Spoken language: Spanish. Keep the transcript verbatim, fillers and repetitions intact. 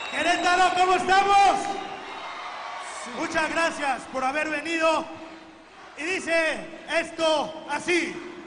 Querétaro, ¿cómo estamos? Sí. Muchas gracias por haber venido. Y dice esto así.